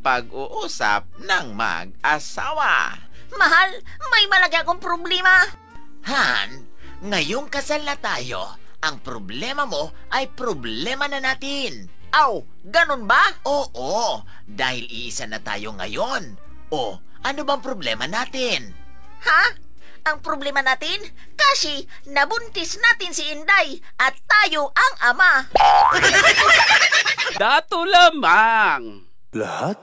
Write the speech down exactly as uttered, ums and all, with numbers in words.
pag-uusap ng mag-asawa. Mahal, may malaki akong problema. Han, ngayong kasal na tayo, ang problema mo ay problema na natin. Aw, ganun ba? Oo, dahil iisa na tayo ngayon. O, ano bang problema natin? Ha? Ang problema natin? Kasi nabuntis natin si Inday at tayo ang ama. Dato lamang. Lahat